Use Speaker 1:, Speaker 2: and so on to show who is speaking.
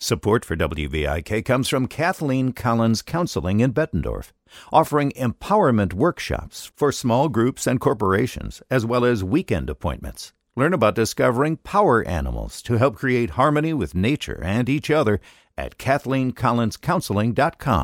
Speaker 1: Support for WVIK comes from Kathleen Collins Counseling in Bettendorf, offering empowerment workshops for small groups and corporations, as well as weekend appointments. Learn about discovering power animals to help create harmony with nature and each other at KathleenCollinsCounseling.com.